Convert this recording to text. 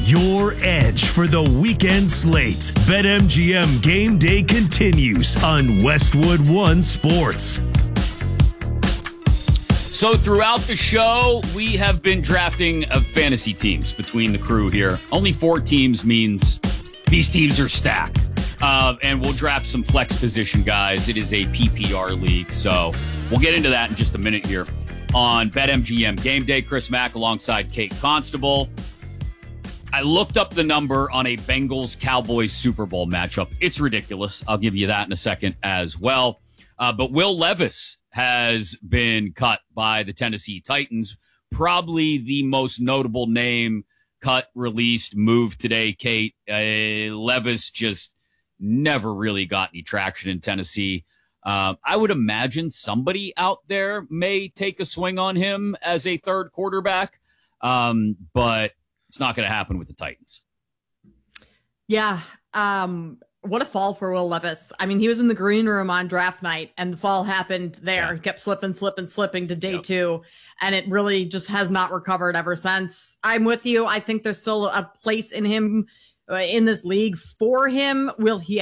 your edge for the weekend slate. BetMGM Game Day continues on Westwood One Sports. So throughout the show, we have been drafting fantasy teams between the crew here. Only 4 teams means these teams are stacked. And we'll draft some flex position guys. It is a PPR league, so we'll get into that in just a minute here on BetMGM Game Day. Chris Mack alongside Kate Constable. I looked up the number on a Bengals-Cowboys Super Bowl matchup. It's ridiculous. I'll give you that in a second as well. But Will Levis has been cut by the Tennessee Titans. Probably the most notable name cut, released, moved today, Kate. Levis just never really got any traction in Tennessee. I would imagine somebody out there may take a swing on him as a third quarterback, but it's not going to happen with the Titans. Yeah. What a fall for Will Levis. I mean, he was in the green room on draft night and the fall happened there. Yeah. He kept slipping to day 2. And it really just has not recovered ever since. I'm with you. I think there's still a place in him in this league for him. Will he